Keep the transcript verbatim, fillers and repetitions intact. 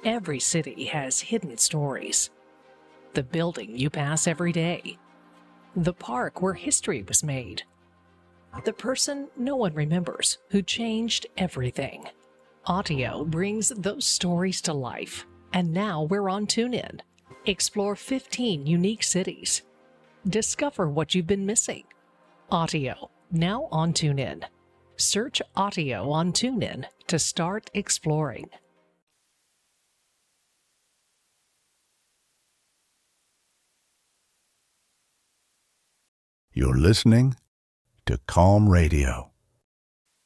Every city has hidden stories. The building you pass every day. The park where history was made. The person no one remembers who changed everything. Audio brings those stories to life. And now we're on TuneIn. Explore fifteen unique cities. Discover what you've been missing. Audio, now on TuneIn. Search Audio on TuneIn to start exploring. You're listening to Calm Radio.